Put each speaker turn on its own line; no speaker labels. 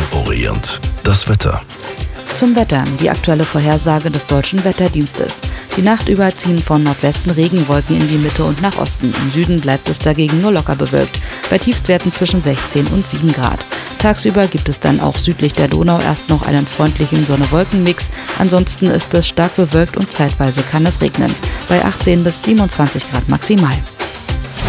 Orient. Das Wetter.
Zum Wetter, die aktuelle Vorhersage des Deutschen Wetterdienstes. Die Nacht über ziehen von Nordwesten Regenwolken in die Mitte und nach Osten. Im Süden bleibt es dagegen nur locker bewölkt, bei Tiefstwerten zwischen 16 und 7 Grad. Tagsüber gibt es dann auch südlich der Donau erst noch einen freundlichen Sonne-Wolken-Mix. Ansonsten ist es stark bewölkt und zeitweise kann es regnen. Bei 18 bis 27 Grad maximal.